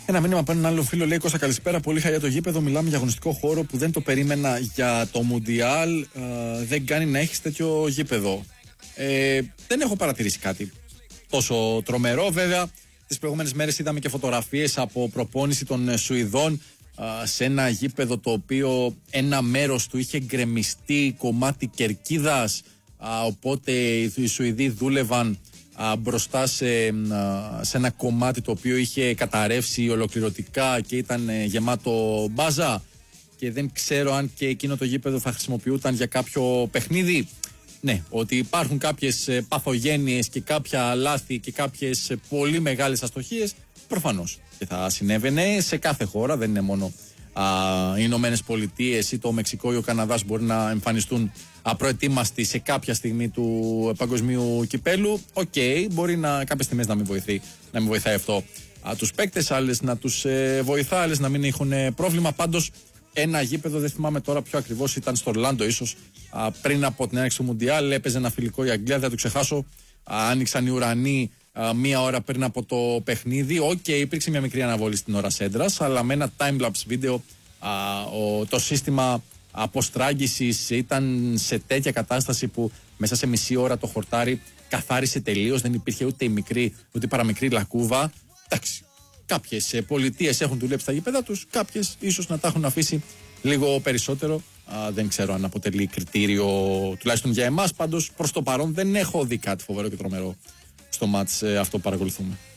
Ένα μήνυμα από έναν άλλο φίλο λέει: Κώστα, καλησπέρα. Πολύ χαλιά το γήπεδο. Μιλάμε για αγωνιστικό χώρο που δεν το περίμενα για το Μουντιάλ. Δεν κάνει να έχει τέτοιο γήπεδο. Δεν έχω παρατηρήσει κάτι τόσο τρομερό. Βέβαια, τις προηγούμενες μέρες είδαμε και φωτογραφίες από προπόνηση των Σουηδών σε ένα γήπεδο το οποίο ένα μέρος του είχε γκρεμιστεί κομμάτι κερκίδας. Οπότε οι Σουηδοί δούλευαν μπροστά σε ένα κομμάτι το οποίο είχε καταρρεύσει ολοκληρωτικά και ήταν γεμάτο μπάζα, και δεν ξέρω αν και εκείνο το γήπεδο θα χρησιμοποιούταν για κάποιο παιχνίδι. Ναι, ότι υπάρχουν κάποιες παθογένειες και κάποια λάθη και κάποιες πολύ μεγάλες αστοχίες, προφανώς και θα συνέβαινε σε κάθε χώρα, δεν είναι μόνο οι Ηνωμένες Πολιτείες ή το Μεξικό ή ο Καναδάς μπορεί να εμφανιστούν απροετοίμαστοι σε κάποια στιγμή του παγκοσμίου κυπέλου. Οκ, μπορεί κάποιες στιγμές να μην βοηθάει αυτό τους παίκτες, άλλες να τους βοηθά, άλλες να μην έχουν πρόβλημα. Πάντως ένα γήπεδο, δεν θυμάμαι τώρα ποιο ακριβώς, ήταν στο Ορλάντο ίσως, πριν από την έναρξη του Μουντιάλ, έπαιζε ένα φιλικό η Αγγλία, δεν θα το ξεχάσω. Άνοιξαν οι ουρανοί μία ώρα πριν από το παιχνίδι. Υπήρξε μια μικρή αναβολή στην ώρα σέντρας, αλλά με ένα time-lapse βίντεο το σύστημα αποστράγγισης ήταν σε τέτοια κατάσταση που μέσα σε μισή ώρα το χορτάρι καθάρισε τελείως. Δεν υπήρχε ούτε η μικρή ούτε η παραμικρή λακκούβα. Εντάξει, κάποιες πολιτείες έχουν δουλέψει τα γήπεδα τους, κάποιες ίσως να τα έχουν αφήσει λίγο περισσότερο. Δεν ξέρω αν αποτελεί κριτήριο τουλάχιστον για εμάς. Πάντως προς το παρόν δεν έχω δει κάτι φοβερό και τρομερό στο μάτς αυτό που παρακολουθούμε.